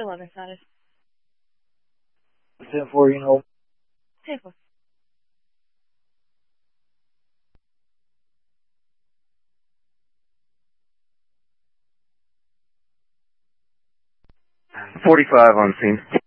11 status. 10-4, you know. 10-4. .45 on scene.